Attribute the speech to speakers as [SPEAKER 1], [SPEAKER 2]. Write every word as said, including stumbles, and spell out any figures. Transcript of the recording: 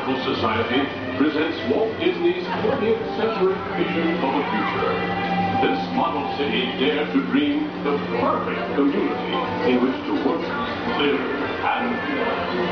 [SPEAKER 1] Historical Society presents Walt Disney's twentieth century vision of the future. This model city dared to dream the perfect community in which to work, live, and play.